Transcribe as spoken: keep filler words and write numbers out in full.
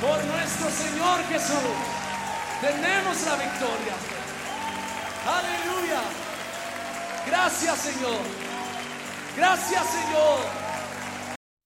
Por nuestro Señor Jesús tenemos la victoria. Aleluya. Gracias, Señor. Gracias, Señor.